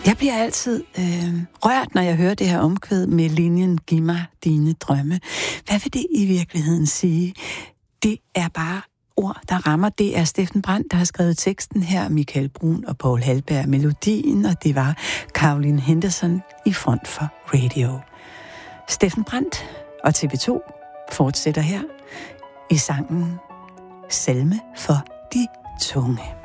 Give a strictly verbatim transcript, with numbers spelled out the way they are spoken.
Jeg bliver altid øh, rørt, når jeg hører det her omkvæd med linjen "Giv mig dine drømme". Hvad vil det i virkeligheden sige? Det er bare ord, der rammer. Det er Steffen Brandt, der har skrevet teksten her, Michael Brun og Paul Halberg melodien, og det var Caroline Henderson i front for radio. Steffen Brandt og T V to fortsætter her i sangen Salme for de tunge.